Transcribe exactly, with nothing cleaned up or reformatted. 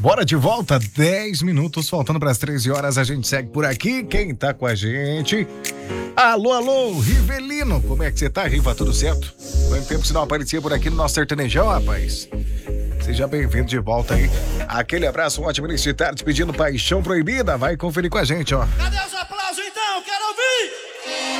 Bora de volta, dez minutos, faltando para as treze horas, a gente segue por aqui. Quem tá com a gente? Alô, alô, Rivelino, como é que você tá, Riva? Tudo certo? Quanto tempo você não aparecia por aqui no nosso sertanejão, rapaz? Seja bem-vindo de volta aí. Aquele abraço, um ótimo início de tarde, pedindo Paixão Proibida. Vai conferir com a gente, ó. Cadê os